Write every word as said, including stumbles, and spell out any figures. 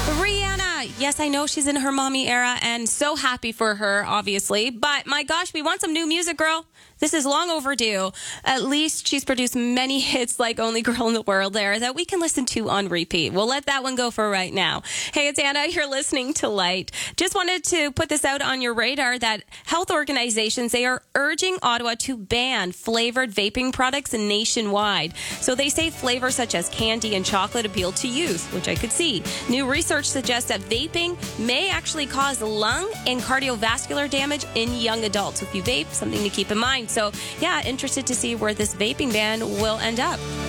Rihanna. Yes, I know she's in her mommy era and so happy for her, obviously. But my gosh, we want some new music, girl. This is long overdue. At least she's produced many hits like Only Girl in the World there that we can listen to on repeat. We'll let that one go for right now. Hey, it's Anna. You're listening to Light. Just wanted to put this out on your radar that health organizations, they are urging Ottawa to ban flavored vaping products nationwide. So they say flavors such as candy and chocolate appeal to youth, which I could see. New research suggests that vaping may actually cause lung and cardiovascular damage in young adults. So if you vape, something to keep in mind. So, yeah, interested to see where this vaping ban will end up.